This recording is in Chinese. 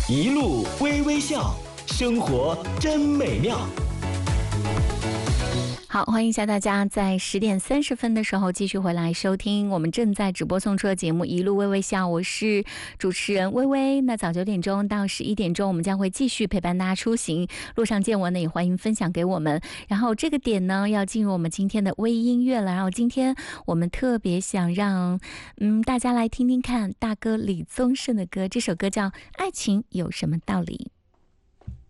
一路微微笑，生活真美妙。 好，欢迎一下大家在10:30的时候继续回来收听我们正在直播送出的节目《一路微微笑》，我是主持人微微。那早9点钟到11点钟，我们将会继续陪伴大家出行，路上见闻呢也欢迎分享给我们。然后这个点呢要进入我们今天的微音乐了。然后今天我们特别想让大家来听听看大哥李宗盛的歌，这首歌叫《爱情有什么道理》。